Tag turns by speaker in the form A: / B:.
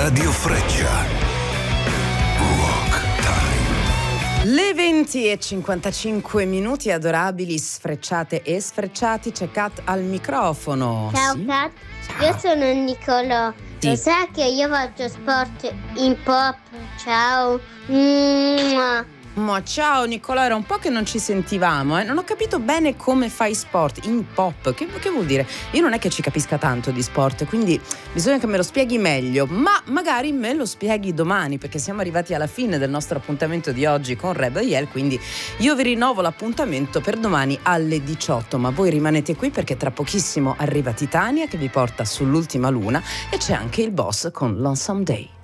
A: Radio Freccia. Rock Time.
B: Le 20:55, adorabili, sfrecciate e sfrecciati, c'è Kat al microfono.
C: Ciao
B: Sì?
C: Kat,
B: Ciao.
C: io sono Nicolò.
B: Sì.
C: Lo sai che io faccio sport in pop? Ciao. Mua.
B: Ma ciao Nicolò, era un po' che non ci sentivamo, Non ho capito bene come fai sport in pop. Che vuol dire? Io non è che ci capisca tanto di sport, quindi bisogna che me lo spieghi meglio, ma magari me lo spieghi domani, perché siamo arrivati alla fine del nostro appuntamento di oggi con Rebel Yell, quindi io vi rinnovo l'appuntamento per domani alle 18, ma voi rimanete qui perché tra pochissimo arriva Titania che vi porta sull'ultima luna e c'è anche il boss con Lonesome Day.